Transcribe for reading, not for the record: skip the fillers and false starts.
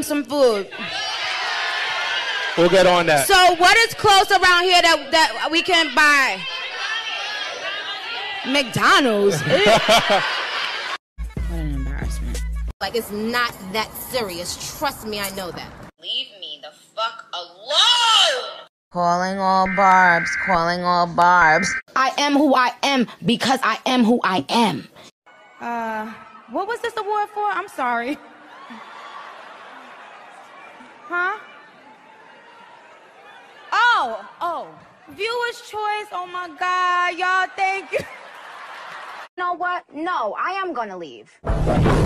them some food. We'll get on that. So what is close around here that we can buy? McDonald's. What an embarrassment. Like, it's not that serious. Trust me, I know that. Leave me the fuck alone! Calling all barbs, calling all barbs. I am who I am because I am who I am. What was this award for? I'm sorry. Huh? Oh. Viewer's choice. Oh my God, y'all, thank you. You know what? No, I am gonna leave.